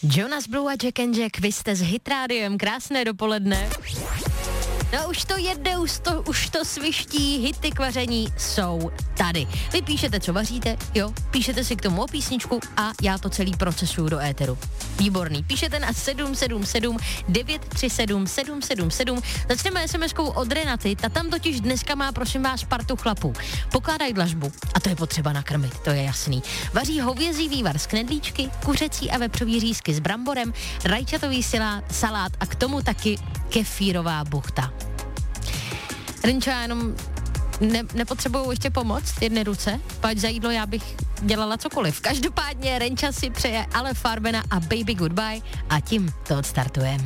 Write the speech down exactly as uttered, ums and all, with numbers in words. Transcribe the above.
Jonas Blue a Jack and Jack, vy jste s Hit Rádiem, krásné dopoledne. No už to jede, už to, už to sviští, hity k vaření jsou tady. Vy píšete, co vaříte, jo, píšete si k tomu o písničku a já to celý procesuju do éteru. Výborný. Píšete na sedm sedm sedm devět tři sedm sedm sedm sedm. Začneme es em eskou od Renaty, ta tam totiž dneska má, prosím vás, partu chlapů. Pokládají dlažbu a to je potřeba nakrmit, to je jasný. Vaří hovězí vývar z knedlíčky, kuřecí a vepřový řízky s bramborem, rajčatový silá, salát a k tomu taky kefírová buchta. Renčo, já jenom ne, nepotřebuju ještě pomoct, jedné ruce, pojď za jídlo, já bych dělala cokoliv. Každopádně Renča si přeje Ale Farbena a Baby Goodbye a tím to odstartuje.